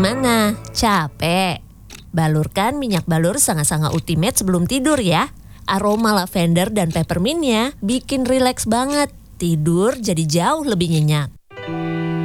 Gimana? Capek? Balurkan minyak balur Sangat-Sangat Ultimate sebelum tidur ya. Aroma lavender dan peppermintnya bikin rileks banget. Tidur jadi jauh lebih nyenyak.